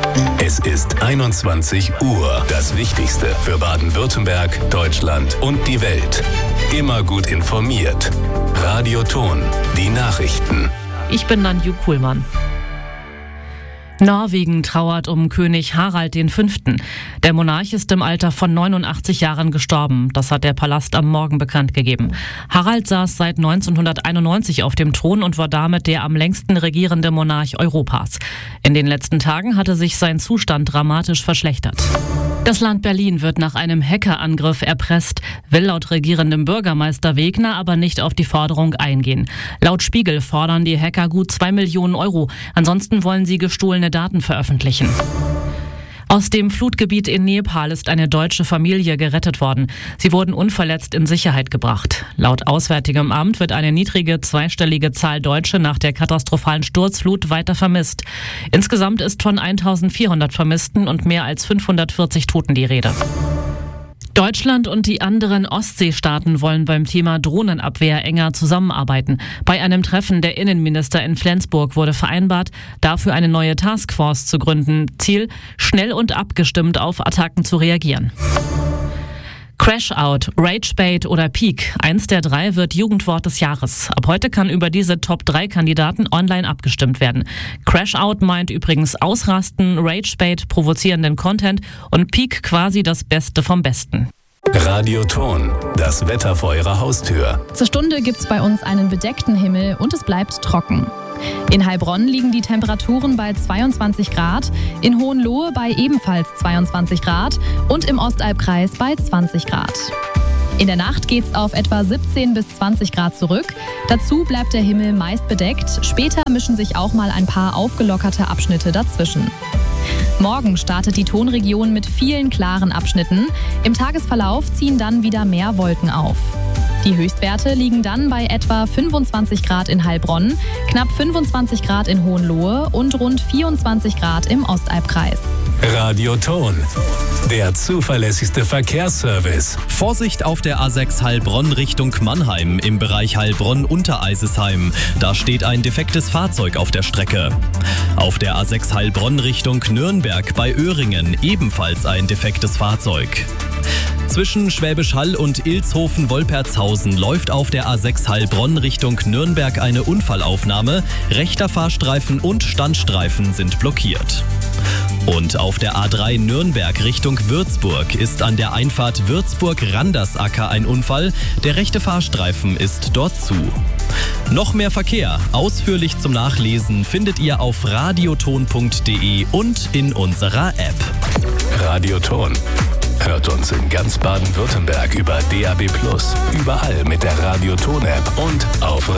Es ist 21 Uhr. Das Wichtigste für Baden-Württemberg, Deutschland und die Welt. Immer gut informiert. Radio Thon, die Nachrichten. Ich bin Nanju Kuhlmann. Norwegen trauert um König Harald V. Der Monarch ist im Alter von 89 Jahren gestorben. Das hat der Palast am Morgen bekannt gegeben. Harald saß seit 1991 auf dem Thron und war damit der am längsten regierende Monarch Europas. In den letzten Tagen hatte sich sein Zustand dramatisch verschlechtert. Das Land Berlin wird nach einem Hackerangriff erpresst, will laut regierendem Bürgermeister Wegner aber nicht auf die Forderung eingehen. Laut Spiegel fordern die Hacker gut 2 Millionen Euro. Ansonsten wollen sie gestohlene Daten veröffentlichen. Aus dem Flutgebiet in Nepal ist eine deutsche Familie gerettet worden. Sie wurden unverletzt in Sicherheit gebracht. Laut Auswärtigem Amt wird eine niedrige zweistellige Zahl Deutsche nach der katastrophalen Sturzflut weiter vermisst. Insgesamt ist von 1400 Vermissten und mehr als 540 Toten die Rede. Deutschland und die anderen Ostseestaaten wollen beim Thema Drohnenabwehr enger zusammenarbeiten. Bei einem Treffen der Innenminister in Flensburg wurde vereinbart, dafür eine neue Taskforce zu gründen. Ziel, schnell und abgestimmt auf Attacken zu reagieren. Crashout, Ragebait oder Peak. Eins der drei wird Jugendwort des Jahres. Ab heute kann über diese Top-3-Kandidaten online abgestimmt werden. Crashout meint übrigens Ausrasten, Ragebait provozierenden Content und Peak quasi das Beste vom Besten. Radio Thon, das Wetter vor Ihrer Haustür. Zur Stunde gibt's bei uns einen bedeckten Himmel und es bleibt trocken. In Heilbronn liegen die Temperaturen bei 22 Grad, in Hohenlohe bei ebenfalls 22 Grad und im Ostalbkreis bei 20 Grad. In der Nacht geht's auf etwa 17 bis 20 Grad zurück. Dazu bleibt der Himmel meist bedeckt. Später mischen sich auch mal ein paar aufgelockerte Abschnitte dazwischen. Morgen startet die Thonregion mit vielen klaren Abschnitten. Im Tagesverlauf ziehen dann wieder mehr Wolken auf. Die Höchstwerte liegen dann bei etwa 25 Grad in Heilbronn, knapp 25 Grad in Hohenlohe und rund 24 Grad im Ostalbkreis. Radio Thon, der zuverlässigste Verkehrsservice. Vorsicht auf der A6 Heilbronn Richtung Mannheim im Bereich Heilbronn-Untereisesheim. Da steht ein defektes Fahrzeug auf der Strecke. Auf der A6 Heilbronn Richtung Nürnberg bei Öhringen ebenfalls ein defektes Fahrzeug. Zwischen Schwäbisch Hall und Ilshofen-Wolpertshausen läuft auf der A6 Heilbronn Richtung Nürnberg eine Unfallaufnahme. Rechter Fahrstreifen und Standstreifen sind blockiert. Und auf der A3 Nürnberg Richtung Würzburg ist an der Einfahrt Würzburg-Randersacker ein Unfall. Der rechte Fahrstreifen ist dort zu. Noch mehr Verkehr, ausführlich zum Nachlesen, findet ihr auf radiothon.de und in unserer App. Radio Thon. Hört uns in ganz Baden-Württemberg über DAB+, überall mit der Radio Thon App und auf